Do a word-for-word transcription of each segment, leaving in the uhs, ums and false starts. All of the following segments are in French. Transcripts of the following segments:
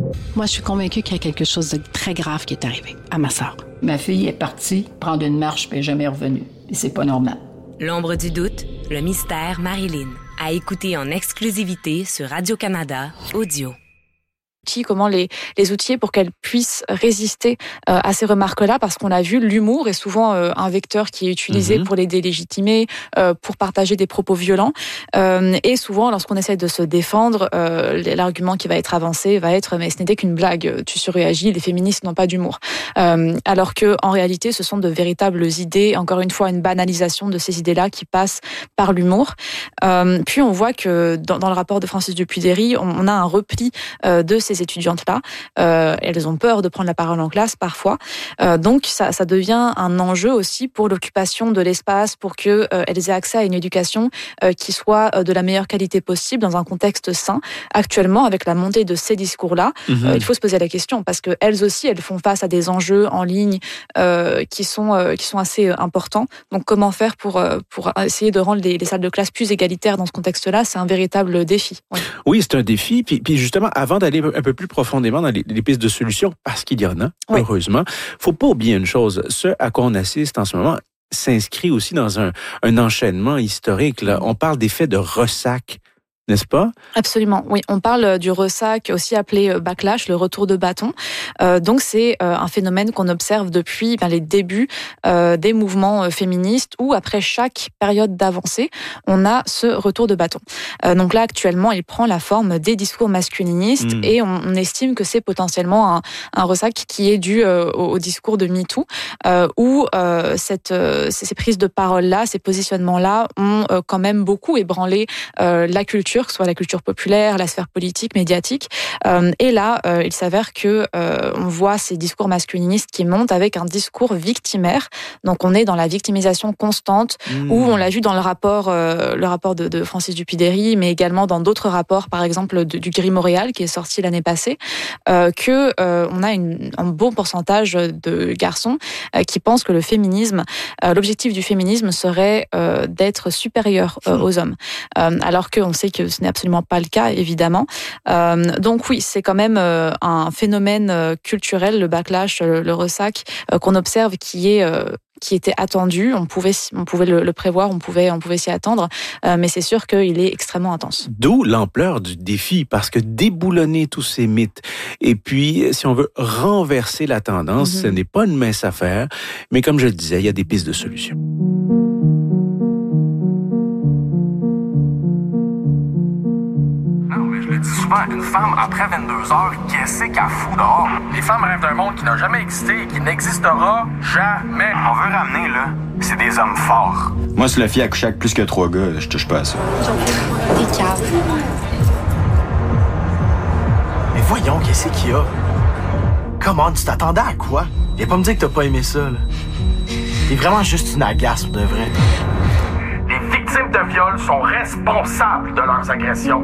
Moi, je suis convaincue qu'il y a quelque chose de très grave qui est arrivé à ma sœur. Ma fille est partie prendre une marche puis elle n'est jamais revenue. Et c'est pas normal. L'ombre du doute, le mystère Marilyn. À écouter en exclusivité sur Radio-Canada Audio. Comment les, les outiller pour qu'elles puissent résister euh, à ces remarques-là, parce qu'on l'a vu, l'humour est souvent euh, un vecteur qui est utilisé mmh. pour les délégitimer, euh, pour partager des propos violents, euh, et souvent lorsqu'on essaie de se défendre, euh, l'argument qui va être avancé va être « mais ce n'était qu'une blague, tu surréagis, les féministes n'ont pas d'humour euh, », alors que en réalité ce sont de véritables idées, encore une fois une banalisation de ces idées-là qui passent par l'humour. Euh, puis on voit que dans, dans le rapport de Francis Dupuy-Derry, on, on a un repli euh, de ces étudiantes-là. Euh, elles ont peur de prendre la parole en classe parfois. Euh, donc, ça, ça devient un enjeu aussi pour l'occupation de l'espace, pour qu'elles euh, aient accès à une éducation euh, qui soit euh, de la meilleure qualité possible dans un contexte sain. Actuellement, avec la montée de ces discours-là, mm-hmm. euh, il faut se poser la question parce qu'elles aussi, elles font face à des enjeux en ligne euh, qui sont, euh, qui sont assez importants. Donc, comment faire pour, euh, pour essayer de rendre les, les salles de classe plus égalitaires dans ce contexte-là? C'est un véritable défi. Oui, oui c'est un défi. Puis, puis justement, avant d'aller un peu plus profondément dans les, les pistes de solutions, parce qu'il y en a, oui. heureusement, faut pas oublier une chose. Ce à quoi on assiste en ce moment s'inscrit aussi dans un, un enchaînement historique. Là. On parle d'effet de ressac, n'est-ce pas? Absolument, oui. On parle du ressac, aussi appelé backlash, le retour de bâton. Euh, donc, c'est euh, un phénomène qu'on observe depuis ben, les débuts euh, des mouvements euh, féministes où, après chaque période d'avancée, on a ce retour de bâton. Euh, donc là, actuellement, il prend la forme des discours masculinistes mmh. et on, on estime que c'est potentiellement un, un ressac qui est dû euh, au, au discours de MeToo, euh, où euh, cette, euh, ces prises de parole-là, ces positionnements-là ont euh, quand même beaucoup ébranlé euh, la culture, que ce soit la culture populaire, la sphère politique, médiatique. Euh, et là, euh, il s'avère que euh, on voit ces discours masculinistes qui montent avec un discours victimaire. Donc, on est dans la victimisation constante, mmh. où on l'a vu dans le rapport, euh, le rapport de, de Francis Dupuy-Derry, mais également dans d'autres rapports, par exemple de, du Gris Montréal, qui est sorti l'année passée, euh, que euh, on a une, un bon pourcentage de garçons euh, qui pensent que le féminisme, euh, l'objectif du féminisme serait euh, d'être supérieur euh, aux hommes, euh, alors qu'on sait que ce n'est absolument pas le cas, évidemment. Euh, donc oui, c'est quand même euh, un phénomène euh, culturel, le backlash, le, le ressac, euh, qu'on observe qui est euh, qui était attendu. On pouvait, on pouvait le, le prévoir, on pouvait, on pouvait s'y attendre, euh, mais c'est sûr qu'il est extrêmement intense. D'où l'ampleur du défi, parce que déboulonner tous ces mythes, et puis si on veut renverser la tendance, mm-hmm. ce n'est pas une mince affaire, mais comme je le disais, il y a des pistes de solutions. Je le dis souvent, une femme, après vingt-deux heures, qu'est-ce qu'elle fout dehors? Les femmes rêvent d'un monde qui n'a jamais existé et qui n'existera jamais. On veut ramener, là, c'est des hommes forts. Moi, si la fille a couché avec plus que trois gars, je touche pas à ça. Des caves. Mais voyons, qu'est-ce qu'il y a? Comment, tu t'attendais à quoi? Viens pas me dire que t'as pas aimé ça, là. T'es vraiment juste une agace, pour de vrai. Les victimes de viol sont responsables de leurs agressions.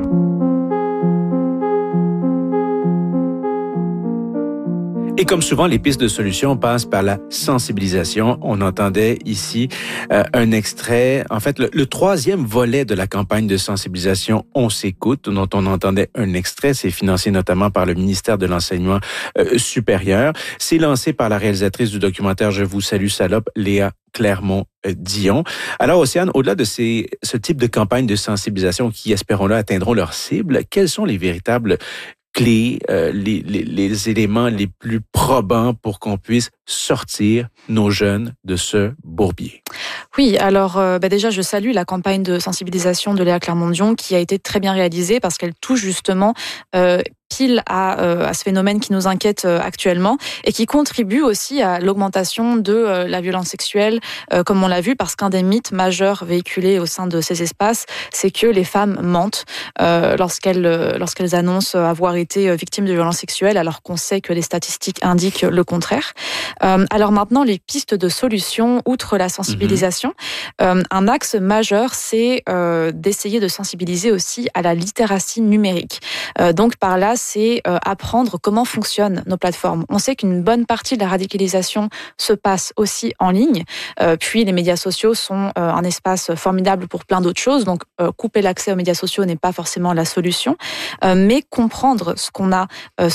Et comme souvent, les pistes de solutions passent par la sensibilisation. On entendait ici euh, un extrait, en fait, le, le troisième volet de la campagne de sensibilisation « On s'écoute », dont on entendait un extrait. C'est financé notamment par le ministère de l'Enseignement euh, supérieur. C'est lancé par la réalisatrice du documentaire « Je vous salue, salope », Léa Clermont-Dion. Alors, Océane, au-delà de ces, ce type de campagne de sensibilisation qui, espérons-le, atteindront leur cible, quels sont les véritables clés, euh, les, les, les éléments les plus probants pour qu'on puisse sortir nos jeunes de ce bourbier? Oui, alors euh, bah déjà, je salue la campagne de sensibilisation de Léa Clermont-Dion qui a été très bien réalisée parce qu'elle touche justement euh, pile à, euh, à ce phénomène qui nous inquiète euh, actuellement et qui contribue aussi à l'augmentation de euh, la violence sexuelle, euh, comme on l'a vu, parce qu'un des mythes majeurs véhiculés au sein de ces espaces, c'est que les femmes mentent euh, lorsqu'elles, euh, lorsqu'elles annoncent avoir été victimes de violences sexuelles, alors qu'on sait que les statistiques indiquent le contraire. Euh, alors maintenant, les pistes de solutions, outre la sensibilisation, mmh. euh, un axe majeur, c'est euh, d'essayer de sensibiliser aussi à la littératie numérique. Euh, donc par là, c'est euh, apprendre comment fonctionnent nos plateformes. On sait qu'une bonne partie de la radicalisation se passe aussi en ligne. Euh, puis les médias sociaux sont euh, un espace formidable pour plein d'autres choses. Donc euh, couper l'accès aux médias sociaux n'est pas forcément la solution. Euh, mais comprendre ce qu'on a euh,